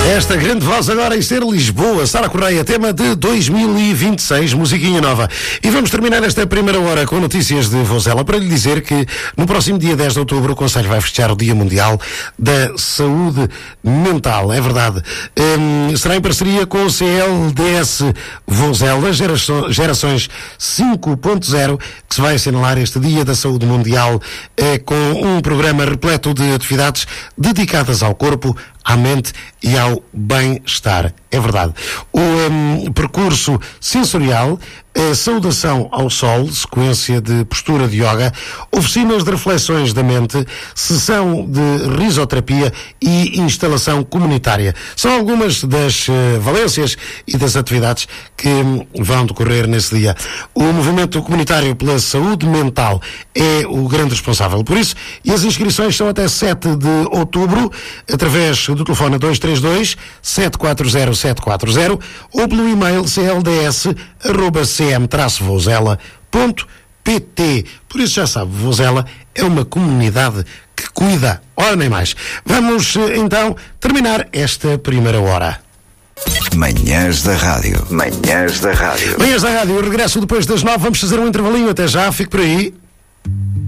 Esta grande voz agora em ser Lisboa, Sara Correia, tema de 2026, musiquinha nova. E vamos terminar esta primeira hora com notícias de Vozela para lhe dizer que no próximo dia 10 de outubro o Conselho vai festejar o Dia Mundial da Saúde Mental. É verdade. Será em parceria com o CLDS Vozela, Gerações 5.0, que se vai assinalar este Dia da Saúde Mundial com um programa repleto de atividades dedicadas ao corpo, à mente e ao bem-estar. É verdade. O percurso sensorial, a saudação ao sol, sequência de postura de yoga, oficinas de reflexões da mente, sessão de risoterapia e instalação comunitária. São algumas das valências e das atividades que vão decorrer nesse dia. O movimento comunitário pela saúde mental é o grande responsável por isso, e as inscrições são até 7 de outubro, através do telefone 232 740 740 ou pelo e-mail clds@cm-vozela.pt. Por isso já sabe, Vozela é uma comunidade que cuida. Ora, nem mais. Vamos então terminar esta primeira hora. Manhãs da Rádio. Manhãs da Rádio. Manhãs da Rádio, eu regresso depois das 9. Vamos fazer um intervalinho. Até já, fique por aí.